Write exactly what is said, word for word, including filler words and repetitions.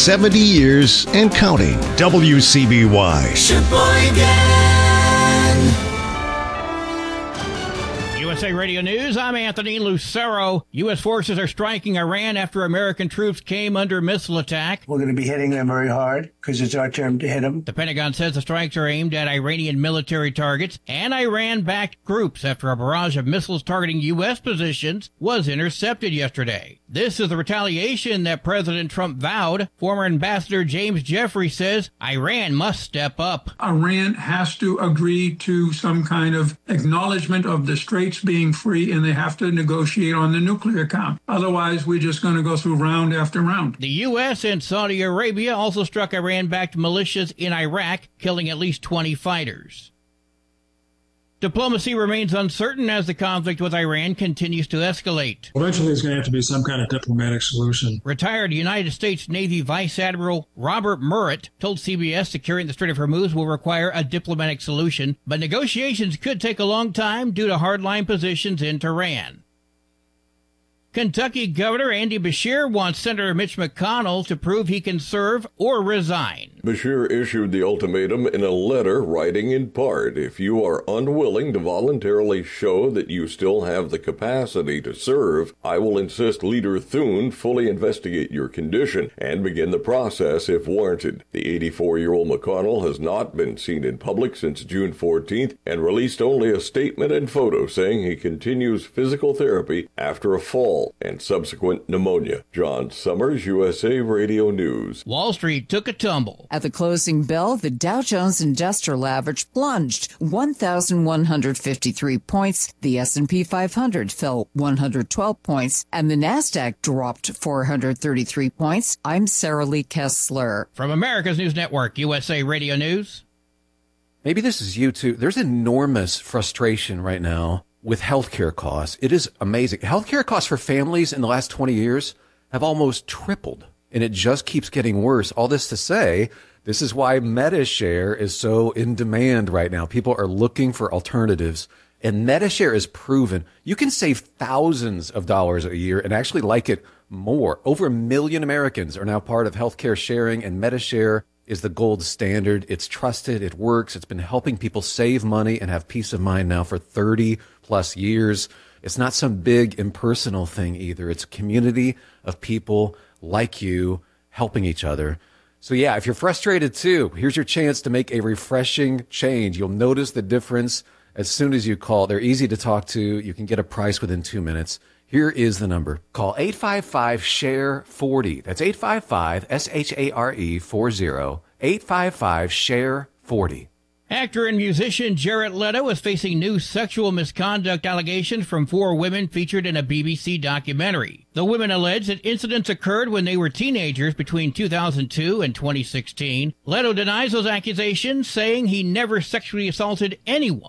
seventy years and counting. W C B Y. Sheboygan. U S A Radio News, I'm Anthony Lucero. U S forces are striking Iran after American troops came under missile attack. We're going to be hitting them very hard because it's our turn to hit them. The Pentagon says the strikes are aimed at Iranian military targets and Iran-backed groups after a barrage of missiles targeting U S positions was intercepted yesterday. This is the retaliation that President Trump vowed. Former Ambassador James Jeffrey says Iran must step up. Iran has to agree to some kind of acknowledgement of the Straits being free, and they have to negotiate on the nuclear count. Otherwise, we're just going to go through round after round. The U S and Saudi Arabia also struck Iran-backed militias in Iraq, killing at least twenty fighters. Diplomacy remains uncertain as the conflict with Iran continues to escalate. Eventually, there's going to have to be some kind of diplomatic solution. Retired United States Navy Vice Admiral Robert Murrett told C B S securing the Strait of Hormuz will require a diplomatic solution, but negotiations could take a long time due to hardline positions in Tehran. Kentucky Governor Andy Beshear wants Senator Mitch McConnell to prove he can serve or resign. Beshear issued the ultimatum in a letter writing in part, if you are unwilling to voluntarily show that you still have the capacity to serve, I will insist Leader Thune fully investigate your condition and begin the process if warranted. The eighty-four-year-old McConnell has not been seen in public since June fourteenth and released only a statement and photo saying he continues physical therapy after a fall and subsequent pneumonia. John Summers, U S A Radio News. Wall Street took a tumble. At the closing bell, the Dow Jones Industrial Average plunged one thousand one hundred fifty-three points. The S and P five hundred fell one hundred twelve points, and the Nasdaq dropped four hundred thirty-three points. I'm Sarah Lee Kessler. From America's News Network, U S A Radio News. Maybe this is you too. There's enormous frustration right now with healthcare costs. It is amazing. Healthcare costs for families in the last twenty years have almost tripled, and it just keeps getting worse. All this to say, this is why MediShare is so in demand right now. People are looking for alternatives, and MediShare is proven you can save thousands of dollars a year and actually like it more. Over a million Americans are now part of healthcare sharing, and MediShare is the gold standard. It's trusted. It works. It's been helping people save money and have peace of mind now for thirty plus years. It's not some big impersonal thing either. It's a community of people like you helping each other. So yeah, if you're frustrated too, here's your chance to make a refreshing change. You'll notice the difference as soon as you call. They're easy to talk to. You can get a price within two minutes. Here is the number. Call eight five five, S H A R E, forty. That's eight five five, S H A R E, forty. eight five five, S H A R E, forty. Actor and musician Jared Leto is facing new sexual misconduct allegations from four women featured in a B B C documentary. The women allege that incidents occurred when they were teenagers between two thousand two and twenty sixteen. Leto denies those accusations, saying he never sexually assaulted anyone.